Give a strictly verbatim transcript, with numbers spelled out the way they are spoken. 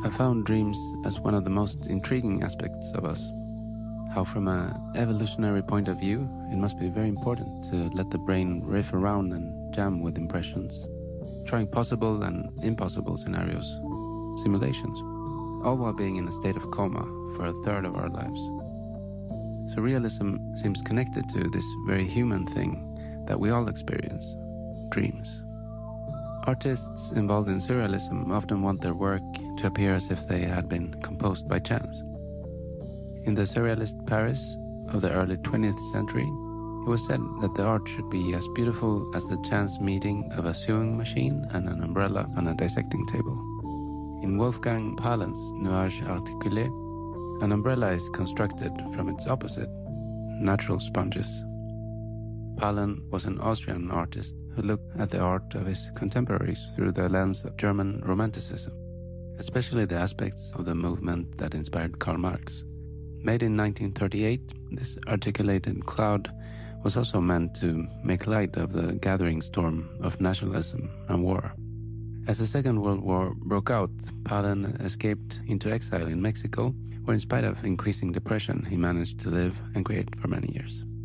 I found dreams as one of the most intriguing aspects of us. How from an evolutionary point of view, it must be very important to let the brain riff around and jam with impressions, trying possible and impossible scenarios, simulations, all while being in a state of coma for a third of our lives. Surrealism seems connected to this very human thing that we all experience, dreams. Artists involved in surrealism often want their work to appear as if they had been composed by chance. In the surrealist Paris of the early twentieth century, it was said that the art should be as beautiful as the chance meeting of a sewing machine and an umbrella on a dissecting table. In Wolfgang Palen's Nuages Articulés, an umbrella is constructed from its opposite, natural sponges. Palen was an Austrian artist who looked at the art of his contemporaries through the lens of German Romanticism, especially the aspects of the movement that inspired Karl Marx. Made in nineteen thirty-eight, this articulated cloud was also meant to make light of the gathering storm of nationalism and war. As the Second World War broke out, Palen escaped into exile in Mexico, where in spite of increasing depression, he managed to live and create for many years.